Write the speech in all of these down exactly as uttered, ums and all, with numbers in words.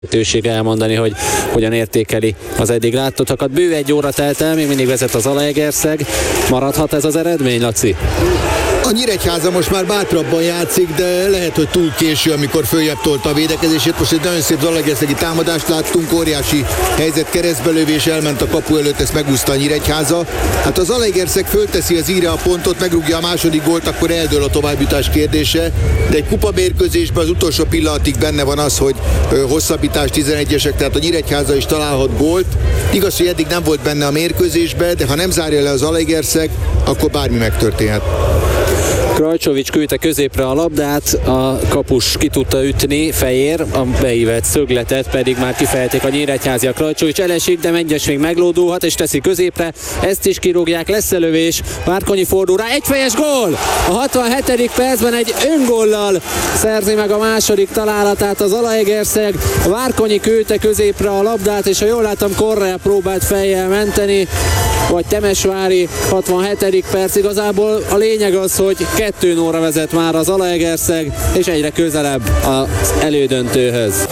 lehetőség elmondani, hogy hogyan értékeli az eddig látottakat. Bő egy óra telt el, még mindig vezet az Zalaegerszeg. Maradhat ez az eredmény, Laci? A Nyíregyháza most már bátrabban játszik, de lehet, hogy túl késő, amikor följebb tolta a védekezését. Most egy nagyon szép zalaegerszegi támadást láttunk, óriási helyzet, keresztbelövés, elment a kapu előtt, ezt megúszta a Nyíregyháza. Hát az Zalaegerszeg fölteszi az íre a pontot, megrúgja a második gólt, akkor eldől a továbbjutás kérdése, de egy kupamérkőzésben az utolsó pillanatig benne van az, hogy hosszabbítás tizenegyesek, tehát a Nyíregyháza is találhat gólt. Igaz, hogy eddig nem volt benne a mérkőzésbe, de ha nem zárja le az Zalaegerszeg, akkor bármi megtörténhet. Krajcsovics küldte középre a labdát, a kapus ki tudta ütni, Fejér, a beívett szögletet pedig már kifejték a nyíregyháziak. Krajcsovics elesik, de Megyes még meglódulhat és teszi középre, ezt is kirúgják, lesz lövés, Várkonyi fordul rá, egyfejes gól! A hatvanhetedik percben egy öngóllal szerzi meg a második találatát az Zalaegerszeg. Várkonyi küldte középre a labdát, és ha jól látom, Korrea próbált fejjel menteni, vagy Temesvári. Hatvanhetedik perc, igazából a lényeg az, hogy kettő nullra vezet már az Zalaegerszeg, és egyre közelebb az elődöntőhöz.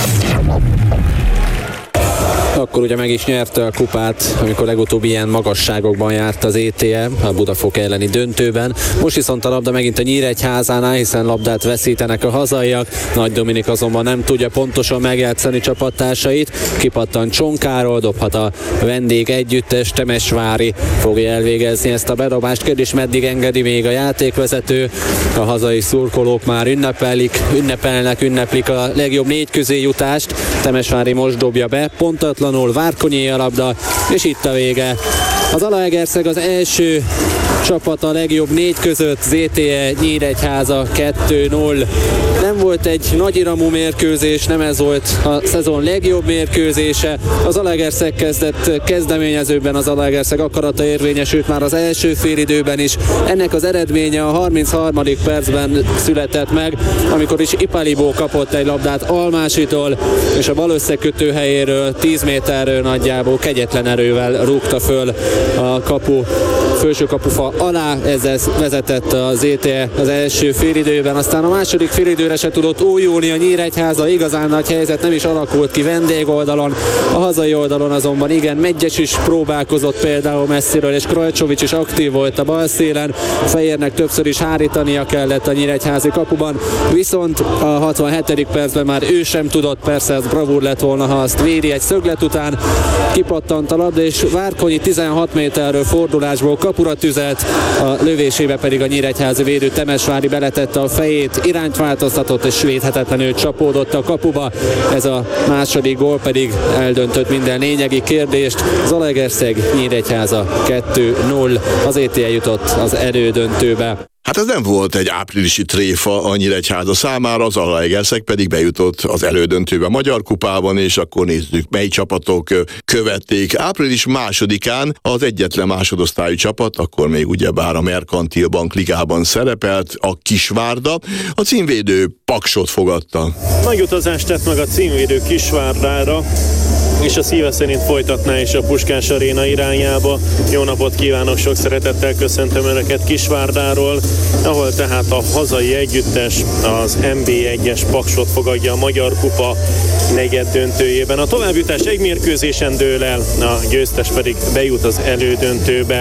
Akkor ugye meg is nyerte a kupát, amikor legutóbb ilyen magasságokban járt az é té e a Budafok elleni döntőben. Most viszont a labda megint a Nyíregyházánál, hiszen labdát veszítenek a hazaiak. Nagy Dominik azonban nem tudja pontosan megjátszani csapattársait. Kipattan Csonkáról, dobhat a vendég együttes, Temesvári fogja elvégezni ezt a bedobást. Kérdés, meddig engedi még a játékvezető. A hazai szurkolók már ünnepelik, ünnepelnek, ünneplik a legjobb négy közé jutást. Temesvári most dobja be, pontatlan Várkonyi a labda, és itt a vége. Az Zalaegerszeg az első csapat a legjobb négy között, zé té e Nyíregyháza kettő null. Nem volt egy nagyiramú mérkőzés, nem ez volt a szezon legjobb mérkőzése. Az Zalaegerszeg kezdett kezdeményezőben, az Zalaegerszeg akarata érvényesült már az első félidőben is. Ennek az eredménye a harmincharmadik percben született meg, amikor is Ipalibó kapott egy labdát Almásitól, és a bal összekötő helyéről tíz méterről nagyjából kegyetlen erővel rúgta föl a kapu, felső kapufa alá, ezzel vezetett a zé té e az első félidőben, aztán a második félidőre se tudott újulni a Nyíregyháza, igazán nagy helyzet nem is alakult ki vendégoldalon, a hazai oldalon azonban igen, Megyes is próbálkozott például messziről, és Krajcsovics is aktív volt a bal szélen, Fejérnek többször is hárítania kellett a nyíregyházi kapuban, viszont a hatvanhetedik percben már ő sem tudott, persze ez bravúr lett volna, ha azt védi egy szöglet után, kipattant a labda, és Várkonyi tizenhat méterről fordulásból kapura tüzelt, a lövésébe pedig a nyíregyházi védő Temesvári beletette a fejét, irányt változtatott és védhetetlenül csapódott a kapuba. Ez a második gól pedig eldöntött minden lényegi kérdést. Zalaegerszeg Nyíregyháza kettő null, az é té e jutott az elődöntőbe. Hát ez nem volt egy áprilisi tréfa a Nyíregyháza számára, az Zalaegerszeg pedig bejutott az elődöntőbe a Magyar Kupában, és akkor nézzük, mely csapatok követték. Április másodikán az egyetlen másodosztályú csapat, akkor még ugyebár a Merkantil Bank ligában szerepelt, a Kisvárda, a címvédő Paksot fogadta. Nagy utazást tett meg a címvédő Kisvárdára, és a szíve szerint folytatná is a Puskás Aréna irányába. Jó napot kívánok, sok szeretettel köszöntöm Önöket Kisvárdáról, ahol tehát a hazai együttes, az em bé egyes Paksot fogadja a Magyar Kupa negyed döntőjében. A továbbjutás egy mérkőzésen dől el, a győztes pedig bejut az elődöntőbe.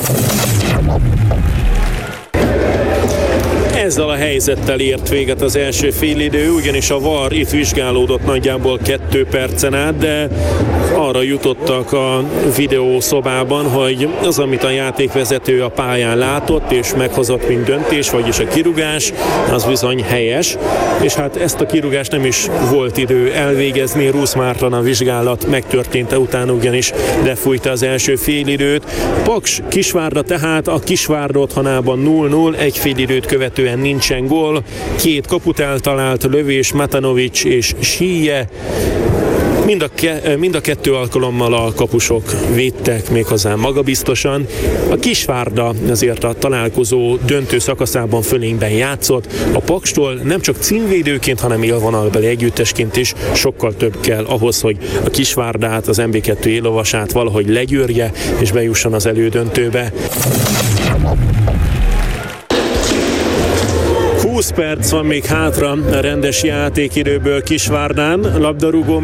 Ezzel a helyzettel ért véget az első félidő, ugyanis a vé á er itt vizsgálódott nagyjából kettő percen át, de arra jutottak a videószobában, hogy az, amit a játékvezető a pályán látott és meghozott, mint döntés, vagyis a kirúgás, az bizony helyes, és hát ezt a kirúgást nem is volt idő elvégezni, Rusz Márton a vizsgálat megtörténte után, ugyanis lefújta az első félidőt. Paks Kisvárda tehát a Kisvárda otthonában nulla null, egy félidőt követően nincsen gól, két kaput eltalált lövés, Matanovics és Síje. Mind a, ke- mind a kettő alkalommal a kapusok védtek méghozzá magabiztosan. A Kisvárda azért a találkozó döntő szakaszában fölényben játszott. A Pakstól nem csak címvédőként, hanem élvonalbeli együttesként is sokkal több kell ahhoz, hogy a Kisvárdát, az em bé kettő élovasát valahogy legyőrje és bejusson az elődöntőbe. húsz perc van még hátra a rendes játékidőből Kisvárdán, labdarúgó